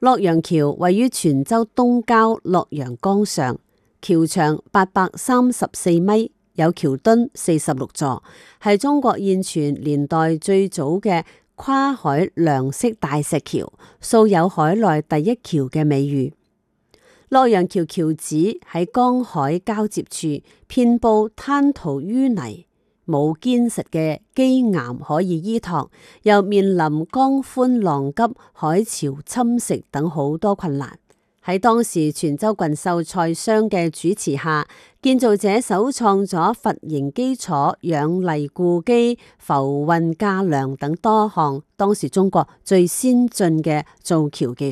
洛陽橋位於泉州東郊洛陽江上，橋長834米，有橋墩46座，係中國現存年代最早嘅跨海梁式大石橋，素有海內第一橋嘅美譽。洛陽橋橋址喺江海交接處，遍佈灘塗淤泥，冇堅實嘅基岩可以依託，又面臨江寬浪急、海潮侵蝕等好多困難。喺當時泉州郡秀蔡商嘅主持下，建造者首創咗筏形基礎、仰犁固基、浮運架梁等多項當時中國最先進嘅造橋技術。